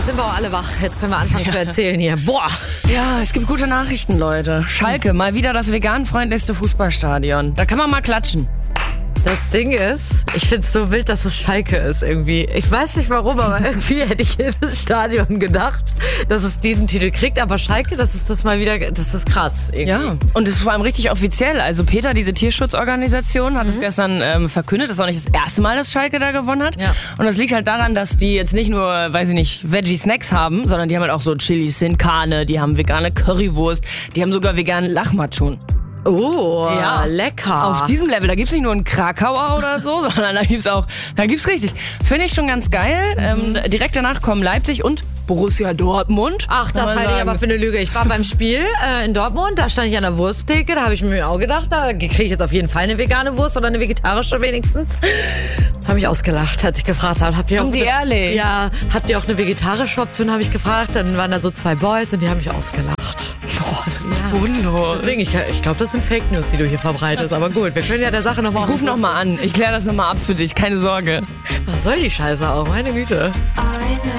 jetzt sind wir auch alle wach. Jetzt können wir anfangen zu erzählen hier. Boah. Ja, es gibt gute Nachrichten, Leute. Schalke, mal wieder das veganfreundlichste Fußballstadion. Da kann man mal klatschen. Das Ding ist, ich find's so wild, dass es Schalke ist irgendwie. Ich weiß nicht warum, aber irgendwie hätte ich in das Stadion gedacht, dass es diesen Titel kriegt. Aber Schalke, das ist krass irgendwie. Ja, und es ist vor allem richtig offiziell. Also Peter, diese Tierschutzorganisation, hat es gestern verkündet. Das ist auch nicht das erste Mal, dass Schalke da gewonnen hat. Ja. Und das liegt halt daran, dass die jetzt nicht nur, weiß ich nicht, Veggie-Snacks haben, sondern die haben halt auch so Chili Sin Carne, die haben vegane Currywurst, die haben sogar veganen Lahmacun. Oh, Ja, lecker. Auf diesem Level, da gibt's nicht nur einen Krakauer oder so, sondern da gibt's richtig. Finde ich schon ganz geil. Direkt danach kommen Leipzig und Borussia Dortmund. Ach, das halte ich aber für eine Lüge. Ich war beim Spiel in Dortmund, da stand ich an der Wursttheke, da habe ich mir auch gedacht, da kriege ich jetzt auf jeden Fall eine vegane Wurst oder eine vegetarische wenigstens. Habe ich ausgelacht, als ich gefragt habe. Habt ihr auch ehrlich? Ja, habt ihr auch eine vegetarische Option, habe ich gefragt. Dann waren da so 2 Boys und die haben mich ausgelacht. Boah, das ist bodenlos. Deswegen, ich glaube, das sind Fake News, die du hier verbreitest. Aber gut, wir können ja der Sache nochmal... Ruf nochmal an, ich kläre das nochmal ab für dich, keine Sorge. Was soll die Scheiße auch, meine Güte.